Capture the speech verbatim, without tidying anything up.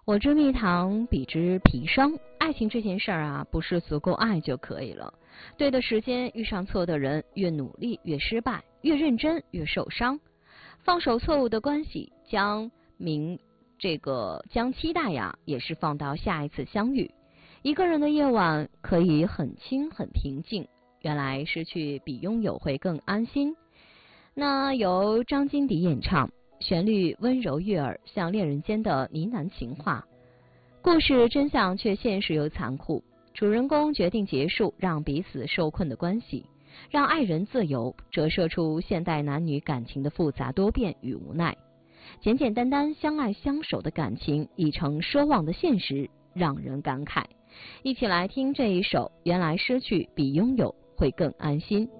我知蜜糖，彼之砒霜。爱情这件事儿啊，不是足够爱就可以了。对的时间遇上错的人，越努力越失败，越认真越受伤。放手错误的关系，将明这个将期待呀，也是放到下一次相遇。一个人的夜晚可以很轻很平静，原来失去比拥有会更安心。那由张金迪演唱，旋律温柔悦耳，像恋人间的呢喃情话。故事真相却现实又残酷，主人公决定结束让彼此受困的关系，让爱人自由，折射出现代男女感情的复杂多变与无奈。简简单单相爱相守的感情已成奢望的现实，让人感慨。一起来听这一首《原来失去比拥有会更安心》。